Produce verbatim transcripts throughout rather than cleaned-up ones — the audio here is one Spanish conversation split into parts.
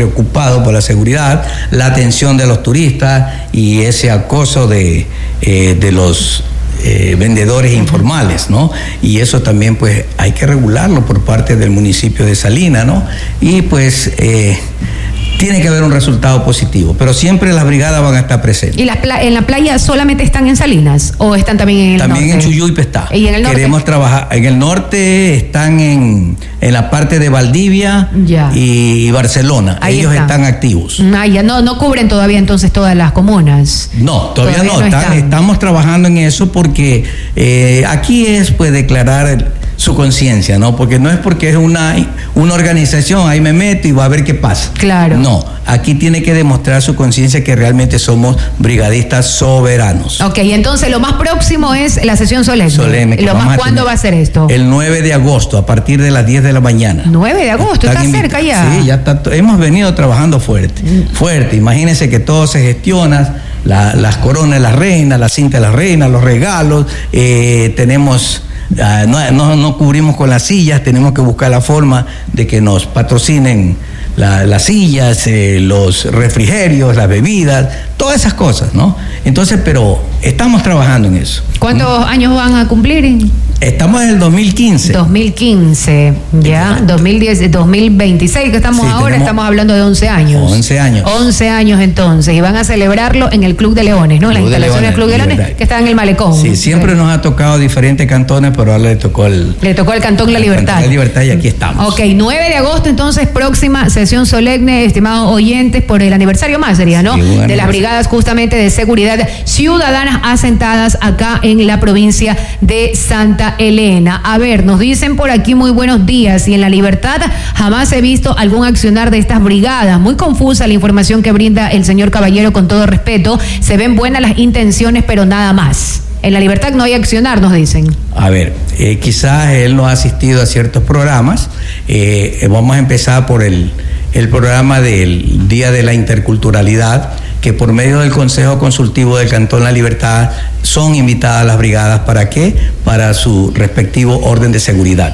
preocupados por la seguridad, la atención de los turistas y ese acoso de, eh, de los eh, vendedores informales, ¿no? Y eso también pues hay que regularlo por parte del municipio de Salinas, ¿no? Y pues eh, tiene que haber un resultado positivo, pero siempre las brigadas van a estar presentes. ¿Y las pla- en la playa solamente están en Salinas o están también en el también norte? También en Chuyuipe está. ¿Y en el norte? Queremos trabajar. En el norte están en, en la parte de Valdivia ya. y Barcelona. Ahí Ellos está. están activos. Ah, ya no, no cubren todavía entonces todas las comunas. No, todavía, todavía no. no está, estamos trabajando en eso porque eh, aquí es pues declarar el, su conciencia, ¿no? Porque no es porque es una, una organización, ahí me meto y va a ver qué pasa. Claro. No, aquí tiene que demostrar su conciencia que realmente somos brigadistas soberanos. Ok, entonces lo más próximo es la sesión solemne. Solemne. ¿Lo más cuándo va a ser esto? El nueve de agosto, a partir de las diez de la mañana. nueve de agosto, está, está cerca ya. Sí, ya está. Hemos venido trabajando fuerte, mm. fuerte. Imagínense que todo se gestiona, la, las coronas de las reinas, la cinta de las reinas, los regalos, eh, tenemos... Uh, no, no, no cubrimos con las sillas, tenemos que buscar la forma de que nos patrocinen la, las sillas, eh, los refrigerios, las bebidas, todas esas cosas, ¿no? Entonces, pero estamos trabajando en eso. ¿Cuántos ¿Mm? años van a cumplir? Estamos en el dos mil quince. dos mil quince, ya, Exacto. dos mil diez, dos mil veintiséis que estamos sí, ahora, estamos hablando de once años. once años. once años entonces, y van a celebrarlo en el Club de Leones, ¿no? Club Las instalaciones del Club de Leones, Leones que están en el Malecón. Sí, siempre nos ha tocado diferentes cantones, pero ahora le tocó el... Le tocó el Cantón La Libertad. Cantón La Libertad y aquí estamos. Ok, nueve de agosto entonces, próxima sesión solemne, estimados oyentes, por el aniversario más sería, ¿no? Sí, de las brigadas justamente de seguridad ciudadanas asentadas acá en la provincia de Santa Elena. A ver, nos dicen por aquí muy buenos días y en La Libertad jamás he visto algún accionar de estas brigadas. Muy confusa la información que brinda el señor caballero, con todo respeto. Se ven buenas las intenciones, pero nada más. En La Libertad no hay accionar, nos dicen. A ver, eh, quizás él no ha asistido a ciertos programas. Eh, vamos a empezar por el, el programa del Día de la Interculturalidad, que por medio del Consejo Consultivo del Cantón La Libertad son invitadas las brigadas. ¿Para qué? Para su respectivo orden de seguridad.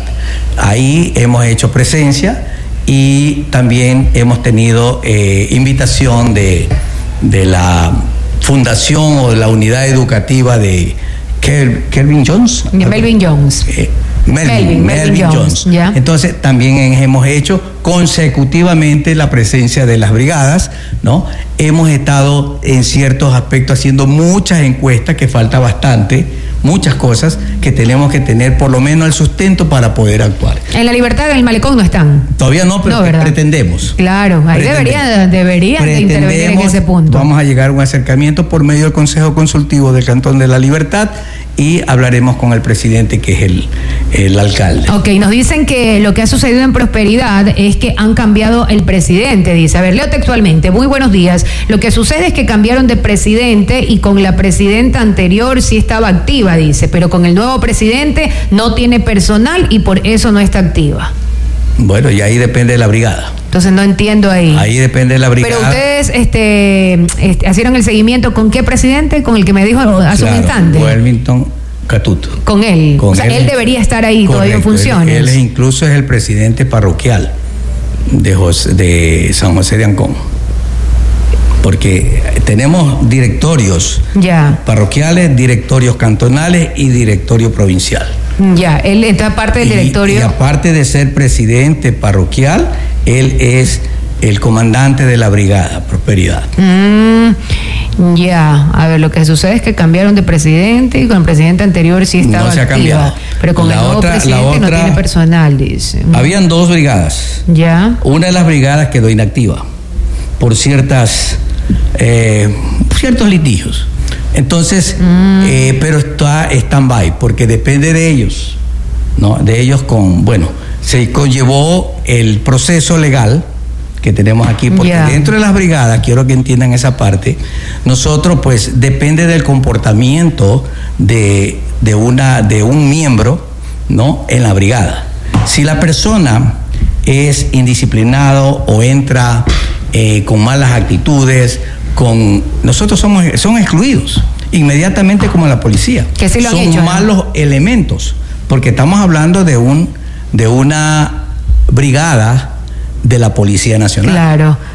Ahí hemos hecho presencia y también hemos tenido eh, invitación de, de la fundación o de la unidad educativa de Kelvin Jones. Melvin Jones. Eh, Melvin, Melvin, Melvin, Melvin Jones. Jones. Yeah. Entonces también hemos hecho consecutivamente la presencia de las brigadas, ¿no? Hemos estado en ciertos aspectos haciendo muchas encuestas, que falta bastante, muchas cosas que tenemos que tener por lo menos el sustento para poder actuar. En La Libertad, en el Malecón no están. Todavía no, pero no, pretendemos. Claro, ahí deberían debería de intervenir en ese punto. Vamos a llegar a un acercamiento por medio del Consejo Consultivo del Cantón de La Libertad y hablaremos con el presidente, que es el, el alcalde. Ok, nos dicen que lo que ha sucedido en Prosperidad es que han cambiado el presidente, dice. A ver, leo textualmente. Muy buenos días. Lo que sucede es que cambiaron de presidente y con la presidenta anterior sí estaba activa, dice, pero con el nuevo presidente no tiene personal y por eso no está activa. Bueno, y ahí depende de la brigada. Entonces no entiendo ahí. Ahí depende de la brigada. Pero ustedes este, este, hicieron el seguimiento ¿con qué presidente? Con el que me dijo hace claro, un instante. Wellington Catuto. Con él. Con o sea, él, él debería estar ahí. Correcto, todavía en funciones. Él, él es, incluso es el presidente parroquial de, José, de San José de Ancón. Porque tenemos directorios ya. parroquiales, directorios cantonales y directorio provincial. Ya, él está parte del directorio. Y, y aparte de ser presidente parroquial, él es el comandante de la brigada Prosperidad. Mm, ya, a ver, lo que sucede es que cambiaron de presidente y con el presidente anterior sí estaba no se ha activa, cambiado. pero con la el nuevo otra, presidente otra, no tiene personal, dice. Habían dos brigadas. Ya. Una de las brigadas quedó inactiva por ciertas eh, ciertos litigios. Entonces, mm. eh, pero está stand-by porque depende de ellos, ¿no? De ellos con, bueno, se conllevó el proceso legal que tenemos aquí, porque yeah. dentro de las brigadas, quiero que entiendan esa parte, nosotros pues depende del comportamiento de, de, una, de un miembro, ¿no? En la brigada. Si la persona es indisciplinado o entra eh, con malas actitudes, con nosotros somos son excluidos inmediatamente, como la policía. Que sí lo han son hecho, malos ¿no? elementos, porque estamos hablando de un de una brigada de la Policía Nacional. Claro.